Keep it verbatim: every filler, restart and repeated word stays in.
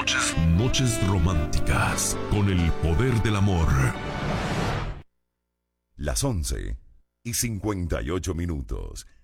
Noches, noches románticas con el poder del amor. Las once y cincuenta y ocho minutos.